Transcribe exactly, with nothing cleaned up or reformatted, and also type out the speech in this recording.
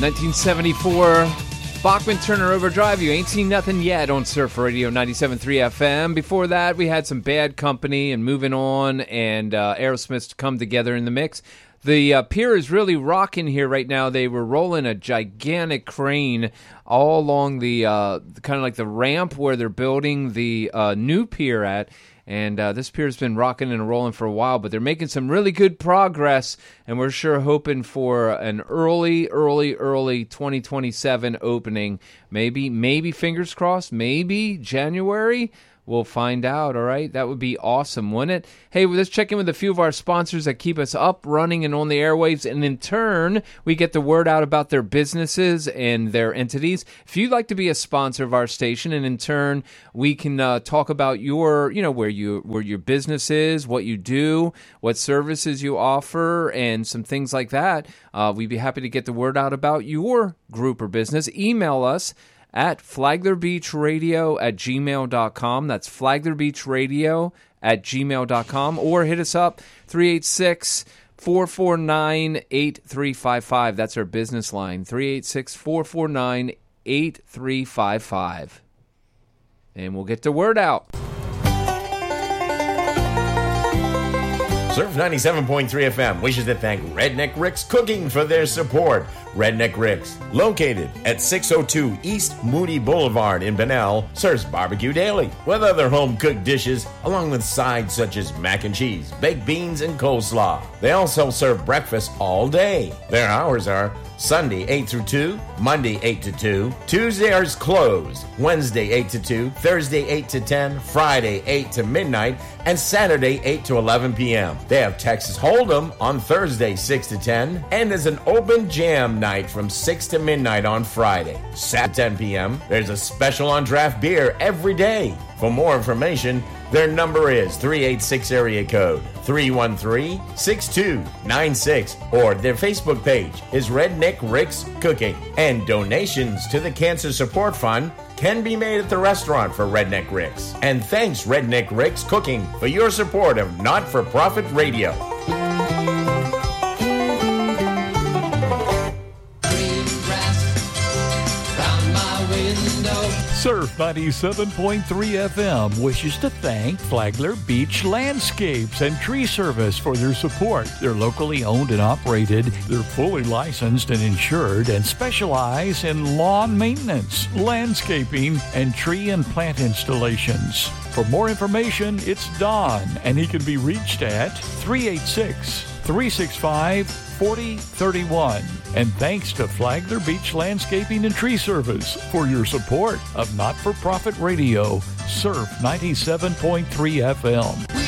nineteen seventy-four, Bachman Turner Overdrive. You ain't seen nothing yet on Surf Radio ninety-seven point three F M. Before that, we had some Bad Company and Moving On and uh, Aerosmith to come together in the mix. The uh, pier is really rocking here right now. They were rolling a gigantic crane all along the uh, kind of like the ramp where they're building the uh, new pier at. And uh, this pier's been rocking and rolling for a while, but they're making some really good progress, and we're sure hoping for an early, early, early twenty twenty-seven opening. Maybe, maybe, fingers crossed, maybe January. We'll find out, all right? That would be awesome, wouldn't it? Hey, let's check in with a few of our sponsors that keep us up, running, and on the airwaves. And in turn, we get the word out about their businesses and their entities. If you'd like to be a sponsor of our station, and in turn, we can uh, talk about your, you know, where you where your business is, what you do, what services you offer, and some things like that. Uh, we'd be happy to get the word out about your group or business. Email us at flaglerbeachradio at gmail dot com. That's flaglerbeachradio at gmail dot com. Or hit us up, three eight six, four four nine, eight three five five. That's our business line, three eight six, four four nine, eight three five five. And we'll get the word out. Surf ninety-seven point three F M wishes to thank Redneck Rick's Cooking for their support. Redneck Rick's, located at six oh two East Moody Boulevard in Bunnell, serves barbecue daily with other home-cooked dishes along with sides such as mac and cheese, baked beans, and coleslaw. They also serve breakfast all day. Their hours are Sunday eight through two, Monday eight to two, Tuesday is closed, Wednesday eight to two, Thursday eight to ten, Friday eight to midnight, and Saturday eight to eleven p.m. They have Texas Hold'em on Thursday six to ten, and there's an open jam night from six to midnight on Friday. Saturday ten p.m., there's a special on draft beer every day. For more information, their number is three eight six area code three one three, six two nine six, or their Facebook page is Redneck Rick's Cooking. And donations to the Cancer Support Fund can be made at the restaurant for Redneck Rick's. And thanks, Redneck Rick's Cooking, for your support of not-for-profit radio. Surf ninety-seven point three F M wishes to thank Flagler Beach Landscapes and Tree Service for their support. They're locally owned and operated. They're fully licensed and insured and specialize in lawn maintenance, landscaping, and tree and plant installations. For more information, it's Don, and he can be reached at three eight six, three six five, four oh three one. And thanks to Flagler Beach Landscaping and Tree Service for your support of not-for-profit radio, Surf ninety-seven point three F M.